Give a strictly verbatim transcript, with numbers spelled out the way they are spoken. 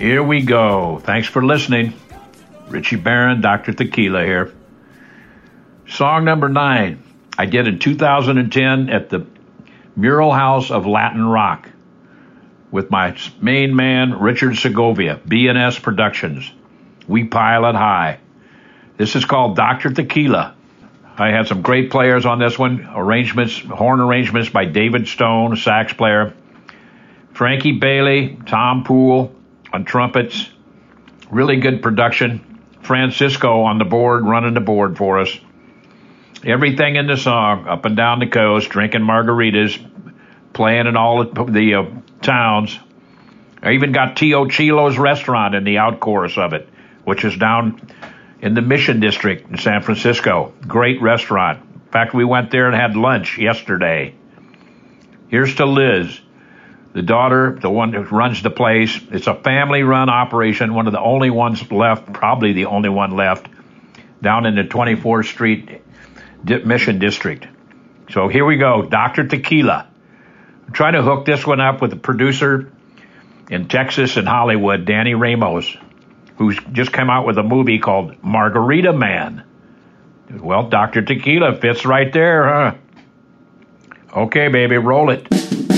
Here we go. Thanks for listening. Richie Barron, Doctor Tequila here. Song number nine, I did in two thousand ten at the Mural House of Latin Rock with my main man, Richard Segovia, B and S Productions. We Pilot High. This is called Doctor Tequila. I had some great players on this one. Arrangements, horn arrangements by David Stone, sax player. Frankie Bailey, Tom Poole on trumpets. Really good production. Francisco on the board, running the board for us. Everything in the song, up and down the coast, drinking margaritas, playing in all the uh, towns. I even got Tio Chilo's restaurant in the out chorus of it, which is down in the Mission District in San Francisco. Great restaurant. In fact, we went there and had lunch yesterday. Here's to Liz, the daughter, the one who runs the place. It's a family-run operation, one of the only ones left, probably the only one left, down in the twenty-fourth Street Mission District. So here we go, Doctor Tequila. I'm trying to hook this one up with the producer in Texas and Hollywood, Danny Ramos, who's just come out with a movie called Margarita Man. Well, Doctor Tequila fits right there, huh? Okay, baby, roll it.